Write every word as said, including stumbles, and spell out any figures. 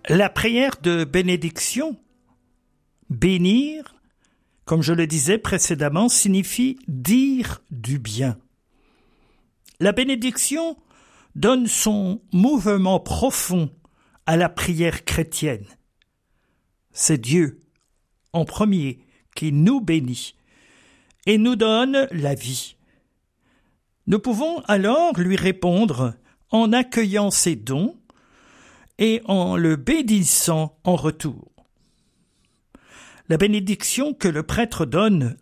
La prière de bénédiction, bénir, comme je le disais précédemment, signifie dire du bien. La bénédiction donne son mouvement profond à la prière chrétienne. C'est Dieu, en premier, qui nous bénit et nous donne la vie. Nous pouvons alors lui répondre en accueillant ses dons et en le bénissant en retour. La bénédiction que le prêtre donne